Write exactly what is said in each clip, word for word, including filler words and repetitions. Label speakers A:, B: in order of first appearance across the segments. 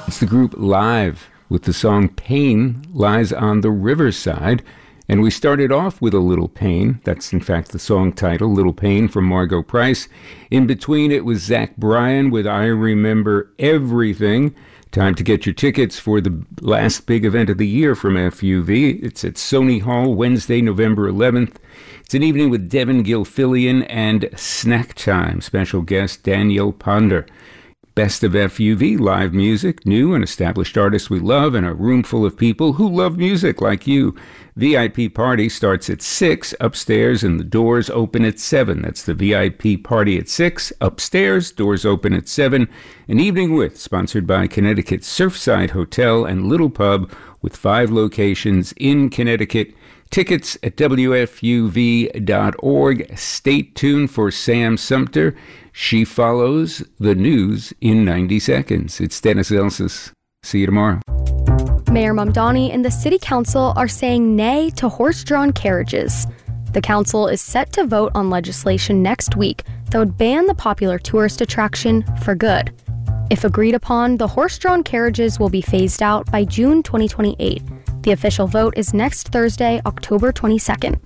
A: It's the group Live with the song Pain Lies on the Riverside. And we started off with A Little Pain. That's, in fact, the song title, Little Pain from Margo Price. In between, it was Zach Bryan with I Remember Everything. Time to get your tickets for the last big event of the year from F U V. It's at Sony Hall, Wednesday, November eleventh. It's an evening with Devin Gilfillian and Snack Time. Special guest Daniel Ponder. Best of F U V, live music, new and established artists we love, and a room full of people who love music like you. V I P party starts at six upstairs, and the doors open at seven. That's the V I P party at six upstairs, doors open at seven. An evening with, sponsored by Connecticut Surfside Hotel and Little Pub, with five locations in Connecticut. Tickets at W F U V dot org. Stay tuned for Sam Sumter. She follows the news in ninety seconds. It's Dennis Elsas. See you tomorrow.
B: Mayor Mamdani and the City Council are saying nay to horse-drawn carriages. The council is set to vote on legislation next week that would ban the popular tourist attraction for good. If agreed upon, the horse-drawn carriages will be phased out by June twenty twenty-eight. The official vote is next Thursday, October twenty-second.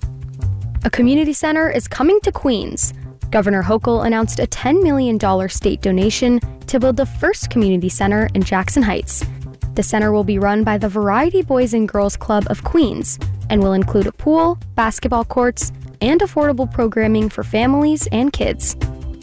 B: A community center is coming to Queens. Governor Hochul announced a ten million dollars state donation to build the first community center in Jackson Heights. The center will be run by the Variety Boys and Girls Club of Queens and will include a pool, basketball courts, and affordable programming for families and kids.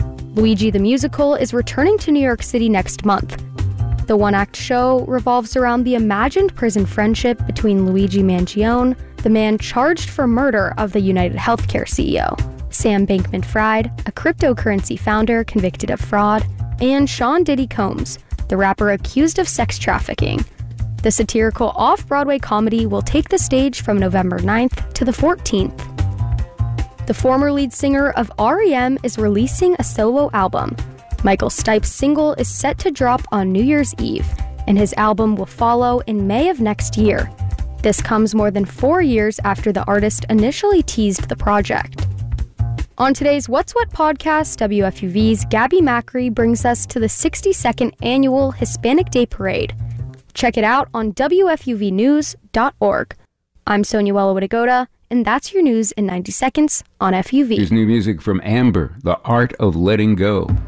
B: Luigi the Musical is returning to New York City next month. The one-act show revolves around the imagined prison friendship between Luigi Mangione, the man charged for murder of the United Healthcare C E O, Sam Bankman-Fried, a cryptocurrency founder convicted of fraud, and Sean Diddy Combs, the rapper accused of sex trafficking. The satirical off-Broadway comedy will take the stage from November ninth to the fourteenth. The former lead singer of R E M is releasing a solo album. Michael Stipe's single is set to drop on New Year's Eve, and his album will follow in May of next year. This comes more than four years after the artist initially teased the project. On today's What's What podcast, W F U V's Gabby Macri brings us to the sixty-second annual Hispanic Day Parade. Check it out on W F U V news dot org. I'm Sonia Wella-Widegoda, and that's your news in ninety seconds on F U V.
A: Here's new music from Amber, The Art of Letting Go.